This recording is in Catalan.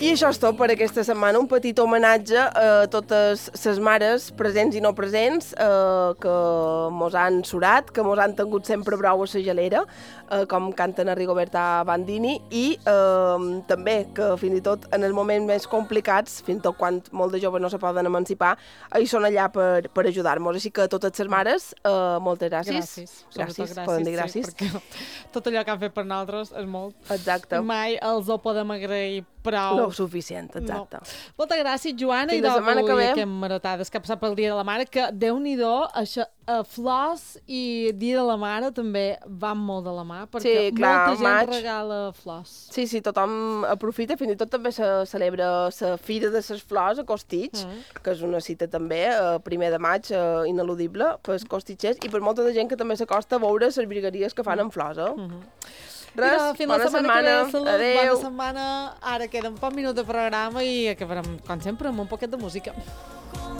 I això és tot per aquesta setmana, un petit homenatge a totes les mares presents i no presents que mos han surat, que mos han tingut sempre brou a la gelera, com canten a Rigoberta Bandini, i també que fins i tot en els moments més complicats, fins i tot quan molt de joves no se poden emancipar, hi són allà per ajudar-nos. Així que a totes les mares, moltes gràcies. Gràcies, poden dir gràcies. Sí, perquè tot allò que han fet per nosaltres és molt. Exacte. Mai els ho podem agrair prou. No suficient, exacte. No. Moltes gràcies, Joana, Fins i la setmana que ve. que hem marotades que ha passat pel Dia de la Mare, que Déu-n'hi-do, això, flors i Dia de la Mare també van molt de la mà, perquè molta gent regala flors. Sí, tothom aprofita, fins i tot també se celebra la Fira de les Flors a Costitx, que és una cita també, primer de maig, ineludible pels costitxers, i per molta de gent que també s'acosta a veure les brigueries que fan amb flors, Res, fins bona la setmana. Salut, adéu. Bona setmana. Ara queda un poc minut de programa i acabarem, com sempre, amb un poquet de música.